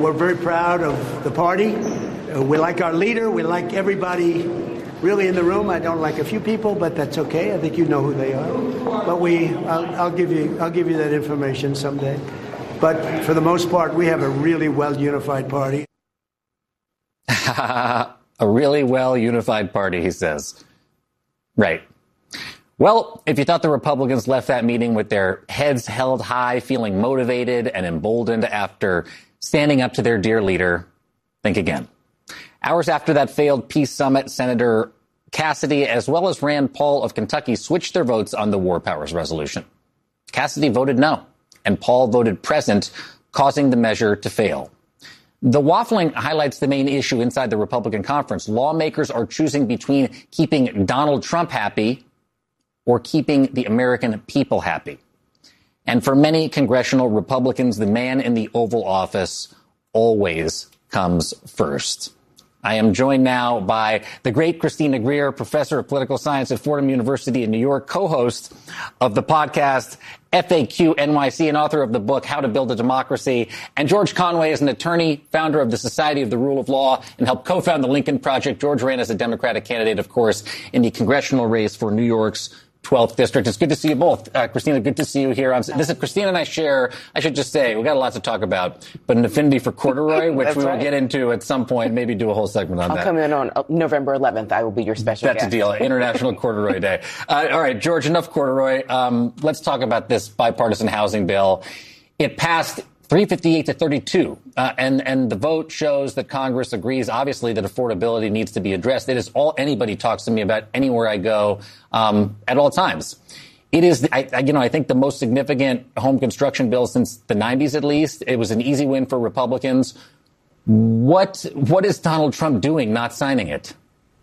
We're very proud of the party. We like our leader. We like everybody really in the room. I don't like a few people, but that's okay. I think you know who they are. But I'll give you that information someday. But for the most part, we have a really well-unified party. A really well-unified party, he says. Right. Well, if you thought the Republicans left that meeting with their heads held high, feeling motivated and emboldened after standing up to their dear leader, think again. Hours after that failed peace summit, Senator Cassidy, as well as Rand Paul of Kentucky, switched their votes on the War Powers Resolution. Cassidy voted no, and Paul voted present, causing the measure to fail. The waffling highlights the main issue inside the Republican conference. Lawmakers are choosing between keeping Donald Trump happy or keeping the American people happy. And for many congressional Republicans, the man in the Oval Office always comes first. I am joined now by the great Christina Greer, professor of political science at Fordham University in New York, co-host of the podcast FAQ NYC, and author of the book How to Build a Democracy. And George Conway is an attorney, founder of the Society of the Rule of Law, and helped co-found the Lincoln Project. George ran as a Democratic candidate, of course, in the congressional race for New York's 12th District. It's good to see you both. Christina, good to see you here. Listen, Christina and I share, I should just say, we've got a lot to talk about, but an affinity for corduroy, which we will get into at some point, maybe do a whole segment on that. I'll come in on November 11th. I will be your special guest. That's a deal. International Corduroy Day. All right, George, enough corduroy. Let's talk about this bipartisan housing bill. It passed 358 to 32. And the vote shows that Congress agrees, obviously, that affordability needs to be addressed. It is all anybody talks to me about anywhere I go, at all times. It is, I think, the most significant home construction bill since the 90s, at least. It was an easy win for Republicans. What is Donald Trump doing not signing it?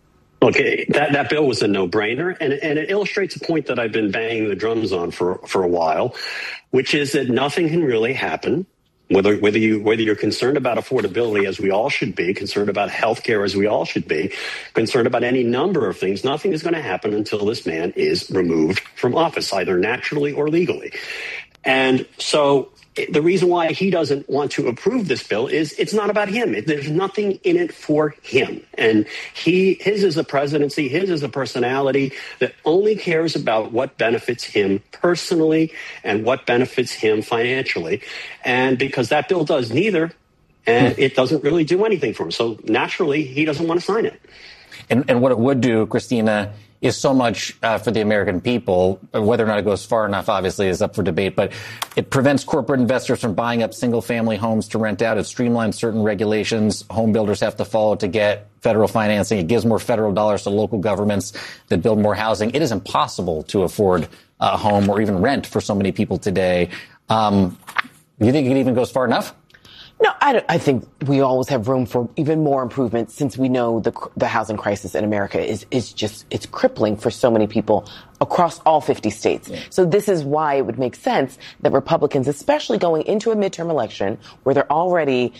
Okay, that bill was a no-brainer, and it illustrates a point that I've been banging the drums on for a while, which is that nothing can really happen. Whether you're concerned about affordability, as we all should be, concerned about health care, as we all should be, concerned about any number of things, nothing is going to happen until this man is removed from office, either naturally or legally. And so the reason why he doesn't want to approve this bill is it's not about him. There's nothing in it for him. And his is a presidency, his is a personality that only cares about what benefits him personally and what benefits him financially. And because that bill does neither, and it doesn't really do anything for him. So naturally, he doesn't want to sign it. And what it would do, Christina, is so much for the American people. Whether or not it goes far enough, obviously, is up for debate. But it prevents corporate investors from buying up single-family homes to rent out. It streamlines certain regulations home builders have to follow to get federal financing. It gives more federal dollars to local governments that build more housing. It is impossible to afford a home or even rent for so many people today. Do you think it even goes far enough? No, I think we always have room for even more improvement, since we know the housing crisis in America is just, it's crippling for so many people across all 50 states. Yeah. So this is why it would make sense that Republicans, especially going into a midterm election where they're already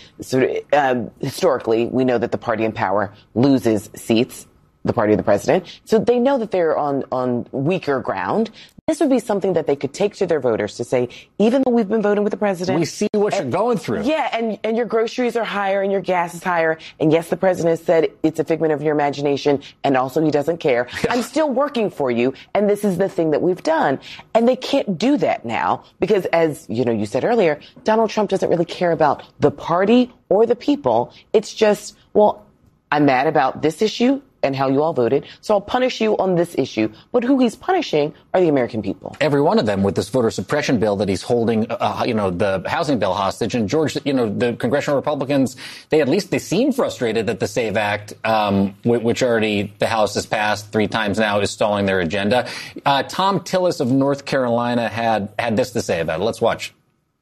historically, we know that the party in power loses seats, the party of the president. So they know that they're on weaker ground. This would be something that they could take to their voters to say, even though we've been voting with the president, we see what you're going through. Yeah, and your groceries are higher and your gas is higher. And yes, the president has said it's a figment of your imagination, and also he doesn't care. I'm still working for you, and this is the thing that we've done. And they can't do that now because, as you said earlier, Donald Trump doesn't really care about the party or the people. It's just, well, I'm mad about this issue and how you all voted, so I'll punish you on this issue. But who he's punishing are the American people. Every one of them, with this voter suppression bill that he's holding, the housing bill hostage. And George, the congressional Republicans, they seem frustrated that the SAVE Act, which already the House has passed 3 times now, is stalling their agenda. Tom Tillis of North Carolina had this to say about it. Let's watch.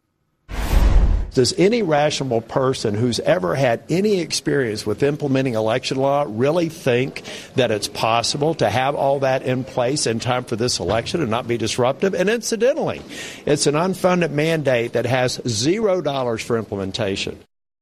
Does any rational person who's ever had any experience with implementing election law really think that it's possible to have all that in place in time for this election and not be disruptive? And incidentally, it's an unfunded mandate that has $0 for implementation.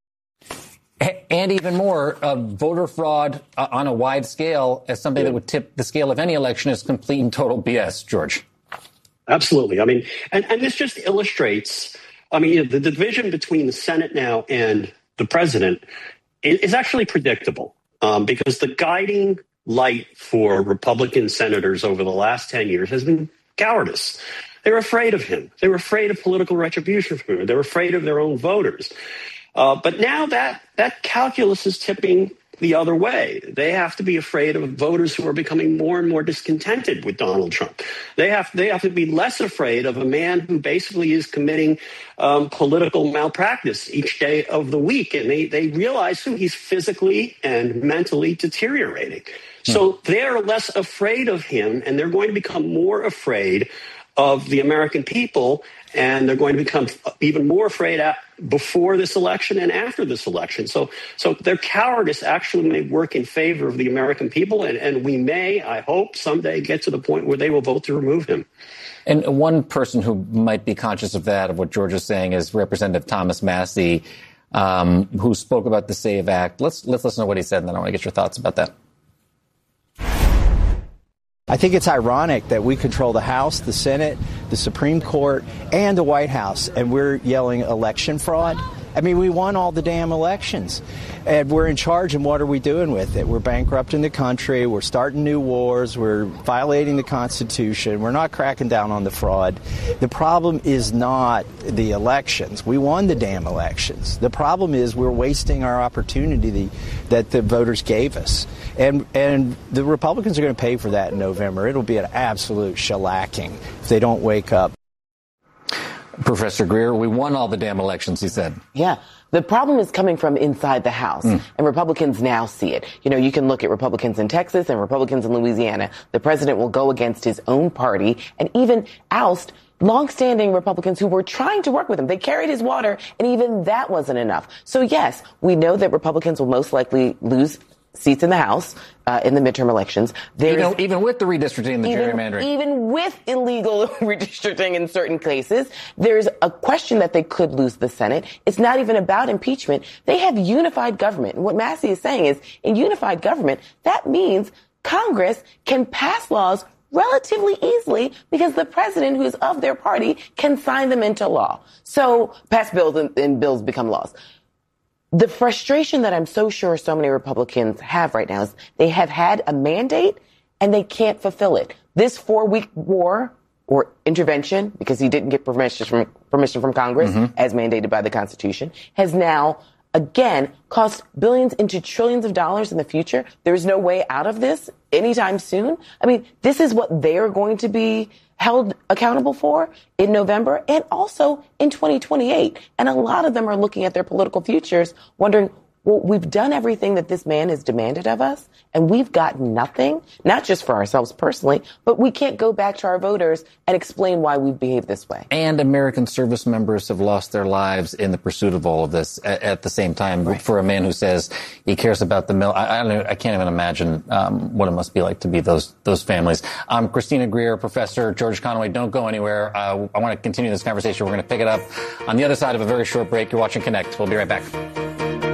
And even more, voter fraud on a wide scale as something that would tip the scale of any election is complete and total BS, George. Absolutely. I mean, and this just illustrates, the division between the Senate now and the president is actually predictable because the guiding light for Republican senators over the last 10 years has been cowardice. They're afraid of him. They were afraid of political retribution from him. They're afraid of their own voters. But now that calculus is tipping the other way. They have to be afraid of voters who are becoming more and more discontented with Donald Trump. They have to be less afraid of a man who basically is committing political malpractice each day of the week. And they realize who he's physically and mentally deteriorating. So they're less afraid of him, and they're going to become more afraid of the American people, and they're going to become even more afraid before this election and after this election. So their cowardice actually may work in favor of the American people, and we may, I hope, someday get to the point where they will vote to remove him. And one person who might be conscious of that, of what George is saying, is Representative Thomas Massie, who spoke about the SAVE Act. Let's listen to what he said, and then I want to get your thoughts about that. I think it's ironic that we control the House, the Senate, the Supreme Court, and the White House, and we're yelling election fraud. I mean, we won all the damn elections, and we're in charge, and what are we doing with it? We're bankrupting the country, we're starting new wars, we're violating the Constitution, we're not cracking down on the fraud. The problem is not the elections. We won the damn elections. The problem is we're wasting our opportunity that the voters gave us. And the Republicans are going to pay for that in November. It'll be an absolute shellacking if they don't wake up. Professor Greer, we won all the damn elections, he said. Yeah. The problem is coming from inside the House, and Republicans now see it. You know, you can look at Republicans in Texas and Republicans in Louisiana. The president will go against his own party and even oust longstanding Republicans who were trying to work with him. They carried his water, and even that wasn't enough. So, yes, we know that Republicans will most likely lose seats in the House in the midterm elections. Even with the redistricting and the gerrymandering. Even with illegal redistricting in certain cases, there's a question that they could lose the Senate. It's not even about impeachment. They have unified government. And what Massie is saying is, in unified government, that means Congress can pass laws relatively easily because the president, who is of their party, can sign them into law. So pass bills and bills become laws. The frustration that I'm so sure so many Republicans have right now is they have had a mandate and they can't fulfill it. This 4-week war or intervention, because he didn't get permission from Congress as mandated by the Constitution, has now again cost billions into trillions of dollars in the future. There's no way out of this anytime soon. I mean, this is what they're going to be held accountable for in November and also in 2028. And a lot of them are looking at their political futures wondering, well, we've done everything that this man has demanded of us, and we've got nothing, not just for ourselves personally, but we can't go back to our voters and explain why we've behaved this way. And American service members have lost their lives in the pursuit of all of this at the same time. Right. For a man who says he cares about the I can't even imagine what it must be like to be those families. Christina Greer, Professor George Conaway, don't go anywhere. I want to continue this conversation. We're going to pick it up on the other side of a very short break. You're watching Connect. We'll be right back.